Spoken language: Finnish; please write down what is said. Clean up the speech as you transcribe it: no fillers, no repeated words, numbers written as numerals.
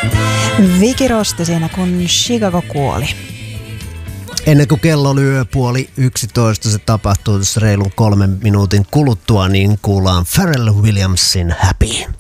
Viki Roste siinä, kun Chicago kuoli. Ennen kuin kello oli 10:30, se tapahtuu tässä reilun 3 minuutin kuluttua, niin kuullaan Pharrell Williamsin Happy.